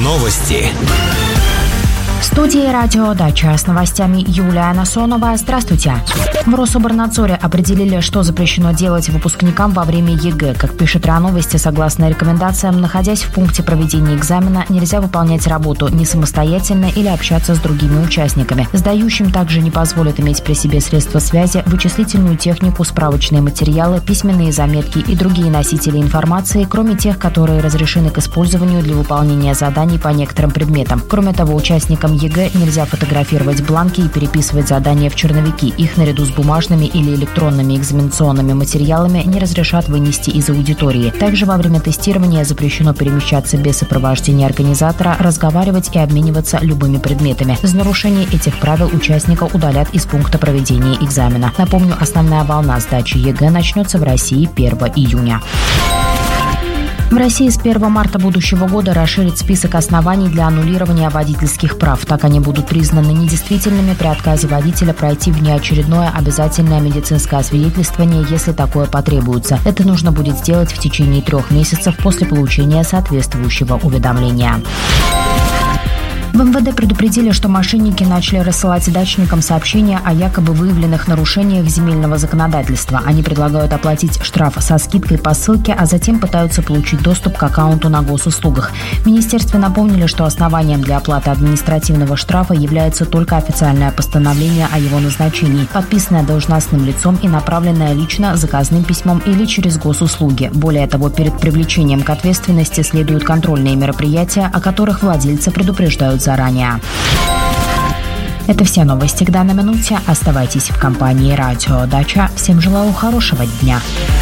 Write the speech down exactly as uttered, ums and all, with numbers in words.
Новости. В студии «Радио Дача» с новостями Юлия Насонова. Здравствуйте. В Рособорнадзоре определили, что запрещено делать выпускникам во время ЕГЭ. Как пишет РА Новости, согласно рекомендациям, находясь в пункте проведения экзамена, нельзя выполнять работу не самостоятельно или общаться с другими участниками. Сдающим также не позволят иметь при себе средства связи, вычислительную технику, справочные материалы, письменные заметки и другие носители информации, кроме тех, которые разрешены к использованию для выполнения заданий по некоторым предметам. Кроме того, участникам ЕГЭ нельзя фотографировать бланки и переписывать задания в черновики. Их наряду с бумажными или электронными экзаменационными материалами не разрешат вынести из аудитории. Также во время тестирования запрещено перемещаться без сопровождения организатора, разговаривать и обмениваться любыми предметами. За нарушение этих правил участника удалят из пункта проведения экзамена. Напомню, основная волна сдачи ЕГЭ начнется в России первого июня. В России с первого марта будущего года расширит список оснований для аннулирования водительских прав. Так они будут признаны недействительными при отказе водителя пройти внеочередное обязательное медицинское освидетельствование, если такое потребуется. Это нужно будет сделать в течение трех месяцев после получения соответствующего уведомления. В эм вэ дэ предупредили, что мошенники начали рассылать дачникам сообщения о якобы выявленных нарушениях земельного законодательства. Они предлагают оплатить штраф со скидкой по ссылке, а затем пытаются получить доступ к аккаунту на госуслугах. В министерстве напомнили, что основанием для оплаты административного штрафа является только официальное постановление о его назначении, подписанное должностным лицом и направленное лично заказным письмом или через госуслуги. Более того, перед привлечением к ответственности следуют контрольные мероприятия, о которых владельцы предупреждают заранее. Это все новости к данной минуте. Оставайтесь в компании «Радио Дача». Всем желаю хорошего дня.